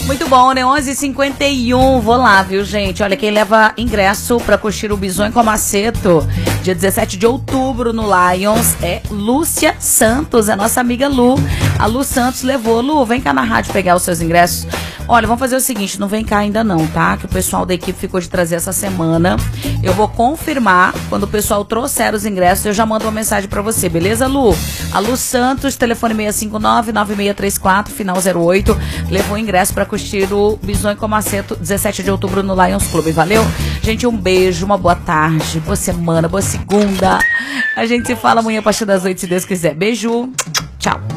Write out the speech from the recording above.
Muito bom, né? 11h51. Vou lá, viu, gente? Olha, quem leva ingresso pra curtir o Bison com Maceto, dia 17 de outubro no Lions, é Lúcia Santos, é nossa amiga Lu. A Lu Santos levou. Lu, vem cá na rádio pegar os seus ingressos. Olha, vamos fazer o seguinte, não vem cá ainda não, tá? Que o pessoal da equipe ficou de trazer essa semana. Eu vou confirmar, quando o pessoal trouxer os ingressos, eu já mando uma mensagem pra você, beleza, Lu? A Lu Santos, telefone 659-9634, final 08, levou o ingresso pra curtir o Bison com Maceto, 17 de outubro no Lions Clube, valeu? Gente, um beijo, uma boa tarde, boa semana, boa segunda. A gente se fala amanhã a partir das 8, se Deus quiser. Beijo, tchau.